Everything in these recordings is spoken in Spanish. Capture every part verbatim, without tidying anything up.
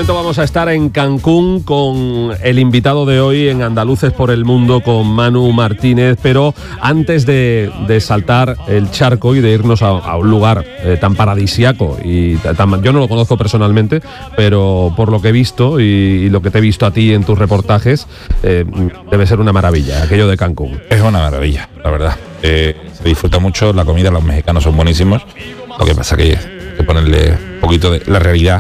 momento vamos a estar en Cancún con el invitado de hoy en Andaluces por el Mundo, con Manu Martínez, pero antes de, de saltar el charco y de irnos a, a un lugar eh, tan paradisiaco, y tan, yo no lo conozco personalmente, pero por lo que he visto y, y lo que te he visto a ti en tus reportajes, eh, debe ser una maravilla aquello de Cancún. Es una maravilla, la verdad. Eh, se disfruta mucho la comida, los mexicanos son buenísimos. Lo que pasa que hay que ponerle un poquito de la realidad.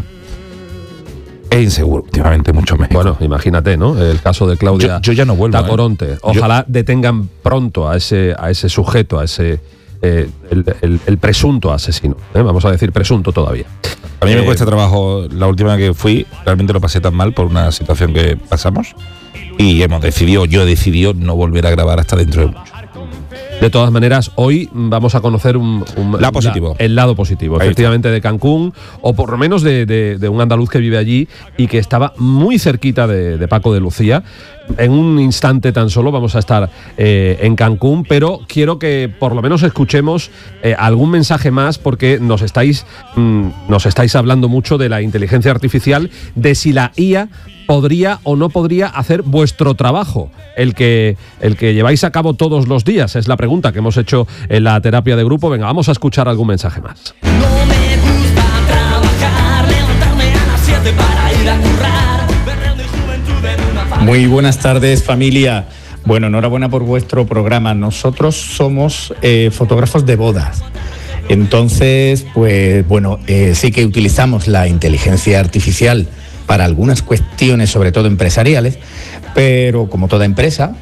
Es inseguro últimamente mucho México. Bueno, imagínate, ¿no? El caso de Claudia yo, yo ya no vuelvo, Tacoronte. ¿eh? Ojalá yo... detengan pronto a ese, a ese sujeto, a ese eh, el, el, el presunto asesino. ¿eh? Vamos a decir presunto todavía. A mí eh, me cuesta trabajo. La última que fui, realmente lo pasé tan mal por una situación que pasamos y hemos decidido, yo he decidido no volver a grabar hasta dentro de mucho. De todas maneras, hoy vamos a conocer un, un la positivo. La, el lado positivo, Ahí efectivamente, está. de Cancún, o por lo menos de, de, de un andaluz que vive allí y que estaba muy cerquita de, de Paco de Lucía. En un instante tan solo vamos a estar eh, en Cancún, pero quiero que por lo menos escuchemos eh, algún mensaje más, porque nos estáis, mmm, nos estáis hablando mucho de la inteligencia artificial, de si la I A podría o no podría hacer vuestro trabajo, el que, el que lleváis a cabo todos los días. Es la pregunta que hemos hecho en la terapia de grupo. Venga, vamos a escuchar algún mensaje más. No me gusta trabajar, levantarme a las siete para ir a currar, ver mi juventud en una familia. Muy buenas tardes, familia. Bueno, enhorabuena por vuestro programa. Nosotros somos eh, fotógrafos de bodas. Entonces, pues bueno, eh, sí que utilizamos la inteligencia artificial para algunas cuestiones, sobre todo empresariales, pero como toda empresa,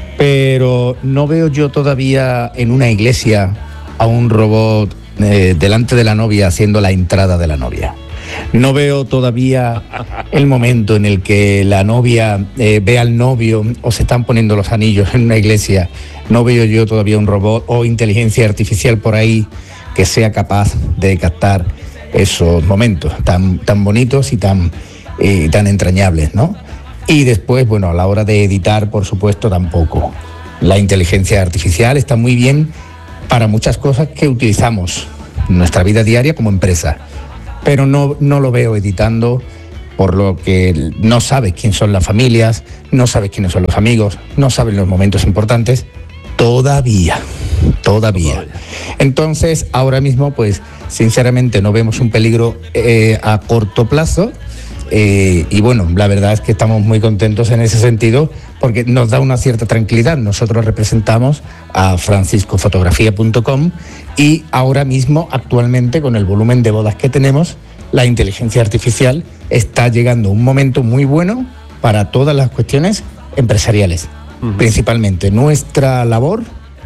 pero no veo yo todavía en una iglesia a un robot eh, delante de la novia haciendo la entrada de la novia. No veo todavía el momento en el que la novia eh, ve al novio o se están poniendo los anillos en una iglesia. No veo yo todavía un robot o inteligencia artificial por ahí que sea capaz de captar esos momentos tan, tan bonitos y tan... Eh, tan entrañables, ¿no? Y después, bueno, a la hora de editar, por supuesto, tampoco. La inteligencia artificial está muy bien para muchas cosas que utilizamos en nuestra vida diaria como empresa, pero no, no lo veo editando, por lo que no sabes quién son las familias, no sabes quiénes son los amigos, no sabes los momentos importantes, todavía, todavía. Entonces, ahora mismo, pues, sinceramente, no vemos un peligro eh, a corto plazo. Eh, y bueno, la verdad es que estamos muy contentos en ese sentido porque nos da una cierta tranquilidad. Nosotros representamos a francisco fotografía punto com y ahora mismo, actualmente, con el volumen de bodas que tenemos, la inteligencia artificial está llegando a un momento muy bueno para todas las cuestiones empresariales. Uh-huh. Principalmente nuestra labor,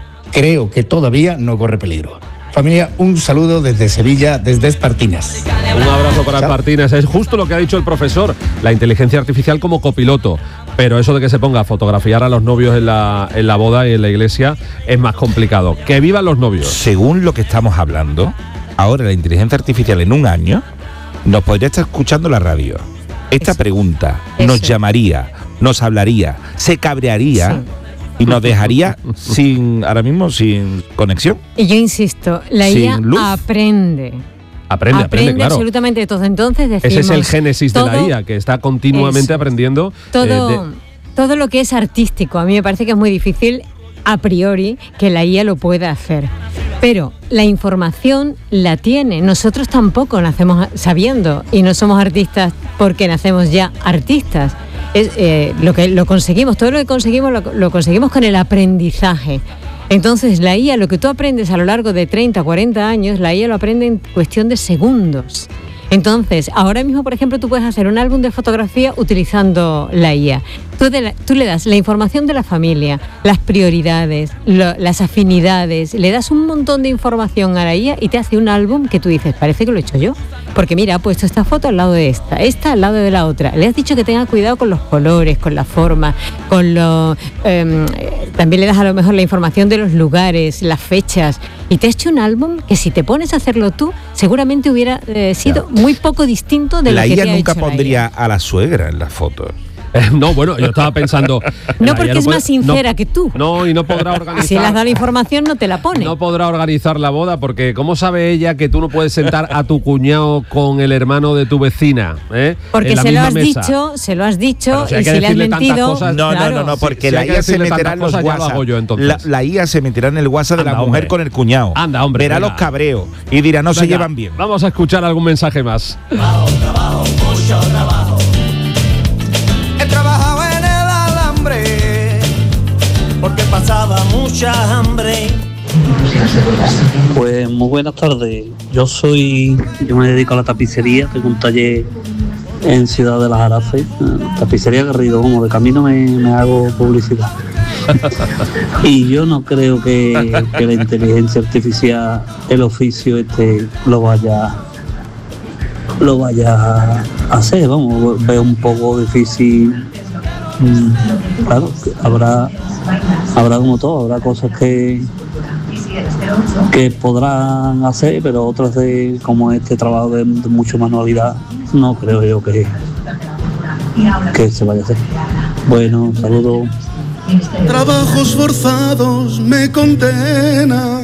creo que todavía no corre peligro. Familia, un saludo desde Sevilla, desde Espartinas. Un abrazo para Espartinas. Es justo lo que ha dicho el profesor, la inteligencia artificial como copiloto. Pero eso de que se ponga a fotografiar a los novios en la, en la boda y en la iglesia es más complicado. ¡Que vivan los novios! Según lo que estamos hablando, ahora la inteligencia artificial en un año nos podría estar escuchando la radio. Esta eso. pregunta eso. nos llamaría, nos hablaría, se cabrearía... Sí. Y nos dejaría sin, ahora mismo, sin conexión. Y yo insisto, la I A aprende. Aprende, aprende, aprende claro. absolutamente todo. Entonces decimos... Ese es el génesis todo, de la I A, que está continuamente eso, aprendiendo. Todo, eh, de... todo lo que es artístico. A mí me parece que es muy difícil, a priori, que la I A lo pueda hacer. Pero la información la tiene. Nosotros tampoco nacemos sabiendo y no somos artistas porque nacemos ya artistas. Es, eh, lo que lo conseguimos, todo lo que conseguimos lo, lo conseguimos con el aprendizaje. Entonces la I A, lo que tú aprendes a lo largo de treinta, cuarenta años, la I A lo aprende en cuestión de segundos. Entonces, ahora mismo, por ejemplo, tú puedes hacer un álbum de fotografía utilizando la I A. Tú, de la, tú le das la información de la familia, las prioridades, lo, las afinidades, le das un montón de información a la I A y te hace un álbum que tú dices, parece que lo he hecho yo. Porque mira, ha puesto esta foto al lado de esta, esta al lado de la otra. Le has dicho que tenga cuidado con los colores, con la forma, con lo... Eh, también le das a lo mejor la información de los lugares, las fechas. Y te ha hecho un álbum que si te pones a hacerlo tú, seguramente hubiera eh, sido... Ya. muy poco distinto de la lo que I A te ha nunca hecho pondría la I A. A la suegra en las fotos. Eh, no, bueno, yo estaba pensando... No, la porque I A es puede- más sincera no, que tú. No, y no podrá organizar... Si le has dado la información, no te la pone. No podrá organizar la boda porque ¿cómo sabe ella que tú no puedes sentar a tu cuñado con el hermano de tu vecina? ¿eh? Porque En la se lo misma has mesa. dicho, se lo has dicho, Bueno, si hay y que si le has decirle tantas mentido... cosas- No, claro. no, no, no, porque Si- si la hay que I A se decirle meterá tantas en los cosas, ya lo WhatsApp. hago yo, entonces. La, la I A se meterá en el WhatsApp de Anda, la mujer hombre. con el cuñado. Anda, hombre, Verá venga. los cabreos y dirá, no se Venga, llevan bien. Vamos a escuchar algún mensaje más. He trabajado en el alambre porque pasaba mucha hambre. Pues muy buenas tardes. Yo soy, yo me dedico a la tapicería, tengo un taller en Ciudad de las Araces, tapicería Garrido, como de camino me, me hago publicidad. Y yo no creo que, que la inteligencia artificial, el oficio este, lo vaya lo vaya a hacer, vamos, veo un poco difícil. Mm, claro, que habrá habrá como todo, habrá cosas que que podrán hacer, pero otras de como este trabajo de, de mucha manualidad, no creo yo que, que se vaya a hacer. Bueno, saludos. Trabajos forzados me condenan.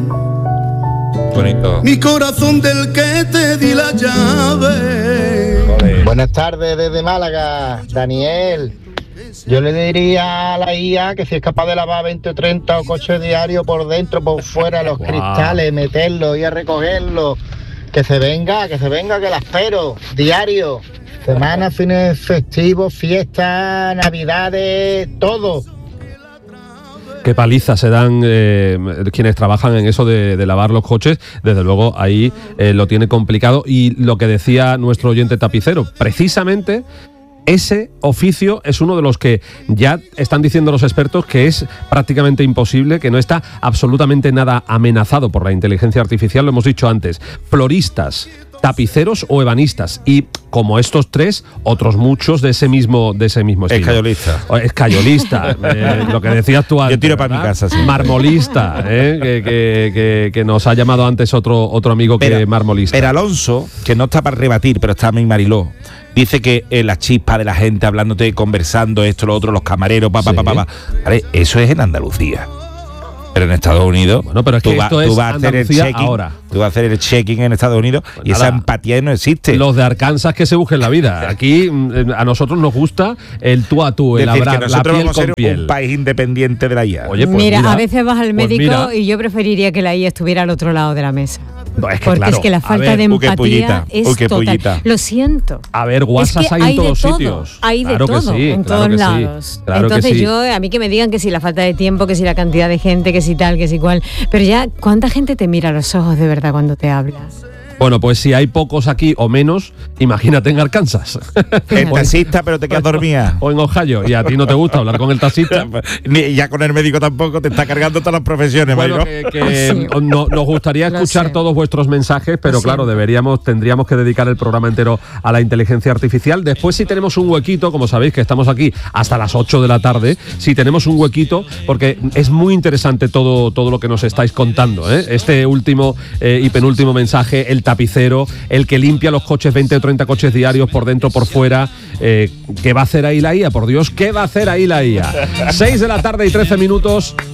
Bonito. Mi corazón del que te di la llave. Buenas tardes desde Málaga, Daniel. Yo le diría a la I A que si es capaz de lavar veinte o treinta coches diarios por dentro, por fuera, los Wow. cristales, meterlos y a recogerlos. Que se venga, que se venga, que la espero. Diario. Semana, fines festivos, fiestas, navidades, todo. Qué paliza se dan eh, quienes trabajan en eso de, de lavar los coches. Desde luego ahí eh, lo tiene complicado. Y lo que decía nuestro oyente tapicero, precisamente ese oficio es uno de los que ya están diciendo los expertos que es prácticamente imposible, que no está absolutamente nada amenazado por la inteligencia artificial. Lo hemos dicho antes, floristas, tapiceros o ebanistas, y como estos tres, otros muchos de ese mismo de ese mismo estilo. Escayolista. O Escayolista, eh, lo que decías tú antes. Yo tiro para mi ¿verdad? casa, sí. Marmolista, eh, que, que, que, que nos ha llamado antes otro otro amigo que Pero- marmolista. Pero Alonso, que no está para rebatir, pero está mi Mariló, dice que eh, la chispa de la gente hablándote, conversando, esto, lo otro, los camareros, pa, pa, Sí. pa, pa, pa. Vale, eso es en Andalucía. Pero en Estados Unidos, Bueno, pero es tú, que va- esto tú es vas a hacer el Andalucía checking, ahora. tú vas a hacer el checking en Estados Unidos Pues y esa nada. empatía no existe. Los de Arkansas que se busquen la vida. Aquí mm, a nosotros nos gusta el tú a tú, el Es decir, que hablar, la nosotros piel vamos a con ser piel. un país independiente de la I A. Oye, pues mira, mira, a veces vas al pues médico mira. y yo preferiría que la I A estuviera al otro lado de la mesa. No, es que Porque claro, es que la a falta ver, de uy, qué empatía pullita, es uy, qué total. pullita. Lo siento. A ver, Es WhatsApp que hay en de todos todo, sitios. hay de Claro que todo, sí, en claro todos que sí, lados. claro que Entonces sí. yo, a mí que me digan que si la falta de tiempo, que si la cantidad de gente, que si tal, que si cual. Pero ya, ¿cuánta gente te mira a los ojos de verdad cuando te hablas? Bueno, pues si hay pocos aquí o menos, imagínate en Arkansas. El taxista, pero te quedas dormida. O en Ohio. Y a ti no te gusta hablar con el taxista. Ni- ya con el médico tampoco, te está cargando todas las profesiones, Bueno, Mariló. que, que Sí. no- nos gustaría Lo escuchar sé. todos vuestros mensajes, pero Lo claro, siento. deberíamos, tendríamos que dedicar el programa entero a la inteligencia artificial. Después, si tenemos un huequito, como sabéis que estamos aquí hasta las ocho de la tarde, si tenemos un huequito, porque es muy interesante todo, todo lo que nos estáis contando, ¿eh? Este último eh, y penúltimo mensaje, el tapicero, el que limpia los coches, veinte o treinta coches diarios por dentro, por fuera. Eh, ¿Qué va a hacer ahí la I A? Por Dios, ¿qué va a hacer ahí la I A? seis de la tarde y trece minutos.